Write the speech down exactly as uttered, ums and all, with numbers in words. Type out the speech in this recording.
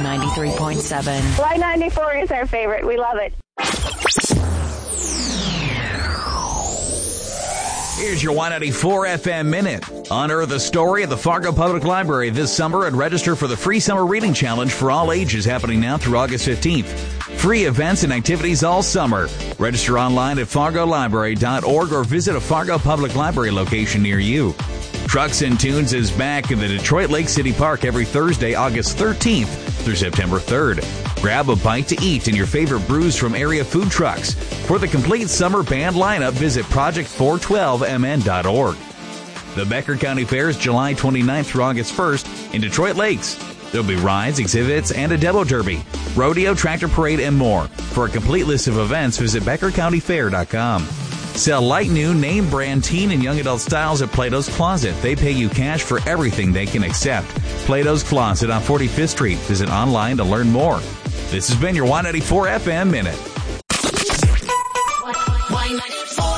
ninety-three point seven. Y ninety-four is our favorite. We love it. Here's your Y ninety-four F M Minute. Honor the story of the Fargo Public Library this summer and register for the free summer reading challenge for all ages happening now through August fifteenth. Free events and activities all summer. Register online at fargo library dot org or visit a Fargo Public Library location near you. Trucks and Tunes is back in the Detroit Lake City Park every Thursday, August thirteenth through September third. Grab a bite to eat and your favorite brews from area food trucks. For the complete summer band lineup, visit project four twelve m n dot org. The Becker County Fair is July twenty-ninth through August first in Detroit Lakes. There'll be rides, exhibits, and a demo derby, rodeo, tractor parade, and more. For a complete list of events, visit becker county fair dot com. Sell light new name brand teen and young adult styles at Plato's Closet. They pay you cash for everything they can accept. Plato's Closet on forty-fifth Street. Visit online to learn more. This has been your Y ninety-four F M Minute. Y ninety-four